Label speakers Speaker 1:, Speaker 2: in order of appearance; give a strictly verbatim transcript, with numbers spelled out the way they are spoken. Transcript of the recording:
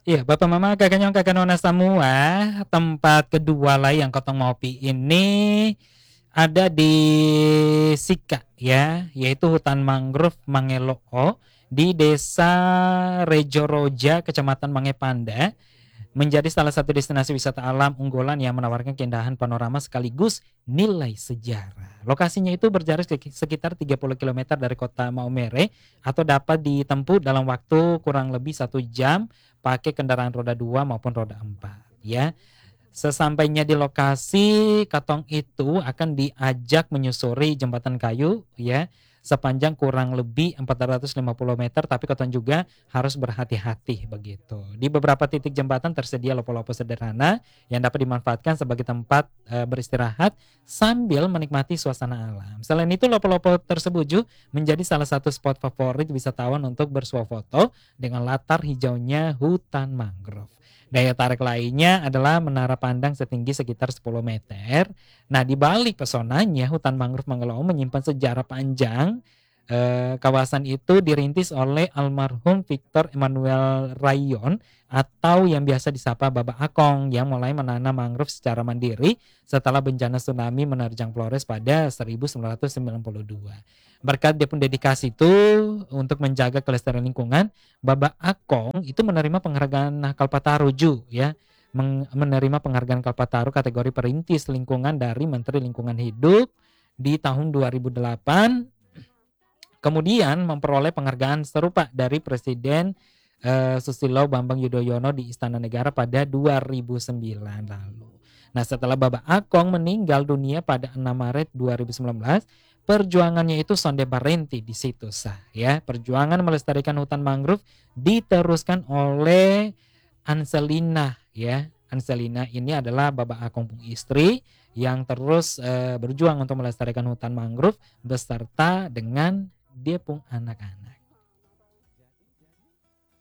Speaker 1: Iya, Bapak Mama kakak nyong kakak nona semua, tempat kedua lah yang kotong ngopi ini ada di Sika ya, yaitu hutan mangrove Mangeloo di Desa Rejoroja, Kecamatan Mangepanda, menjadi salah satu destinasi wisata alam unggulan yang menawarkan keindahan panorama sekaligus nilai sejarah. Lokasinya itu berjarak sekitar tiga puluh kilometer dari kota Maumere atau dapat ditempuh dalam waktu kurang lebih satu jam pakai kendaraan roda dua maupun roda empat ya. Sesampainya di lokasi, Katong itu akan diajak menyusuri jembatan kayu ya, sepanjang kurang lebih empat ratus lima puluh meter, tapi Katong juga harus berhati-hati begitu. Di beberapa titik jembatan tersedia lopo-lopo sederhana yang dapat dimanfaatkan sebagai tempat e, beristirahat sambil menikmati suasana alam. Selain itu, lopo-lopo tersebut juga menjadi salah satu spot favorit wisatawan untuk bersuah foto dengan latar hijaunya hutan mangrove. Daya tarik lainnya adalah menara pandang setinggi sekitar sepuluh meter. Nah, di balik pesonanya, hutan mangrove Mangeloo menyimpan sejarah panjang. Eh, kawasan itu dirintis oleh almarhum Victor Emmanuel Rayon atau yang biasa disapa Baba Akong yang mulai menanam mangrove secara mandiri setelah bencana tsunami menerjang Flores pada seribu sembilan ratus sembilan puluh dua. Berkat dia pun dedikasi itu untuk menjaga kelestarian lingkungan, Baba Akong itu menerima penghargaan Kalpataru Ju ya, menerima penghargaan Kalpataru kategori perintis lingkungan dari Menteri Lingkungan Hidup di tahun dua ribu delapan. Kemudian memperoleh penghargaan serupa dari Presiden eh, Susilo Bambang Yudhoyono di Istana Negara pada dua ribu sembilan lalu. Nah, setelah Baba Akong meninggal dunia pada enam Maret dua ribu sembilan belas, perjuangannya itu sonde barenti di situ sah ya. Perjuangan melestarikan hutan mangrove diteruskan oleh Anselina ya. Anselina ini adalah Baba Akong pung istri yang terus e, berjuang untuk melestarikan hutan mangrove beserta dengan dia pun anak-anak.